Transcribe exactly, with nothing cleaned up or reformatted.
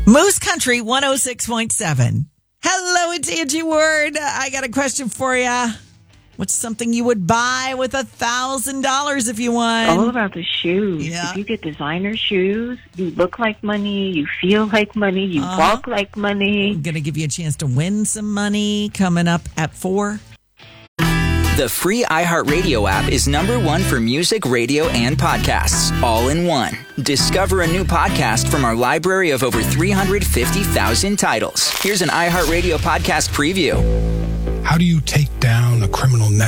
Moose Country one oh six point seven. Hello, it's Angie Ward. I got a question for you. What's something you would buy with a thousand dollars if you won? All about the shoes. Yeah. If you get designer shoes, you look like money, you feel like money, you Uh-huh. walk like money. I'm going to give you a chance to win some money coming up at four. The free iHeartRadio app is number one for music, radio, and podcasts, all in one. Discover a new podcast from our library of over three hundred fifty thousand titles. Here's an iHeartRadio podcast preview. How do you take down a criminal network?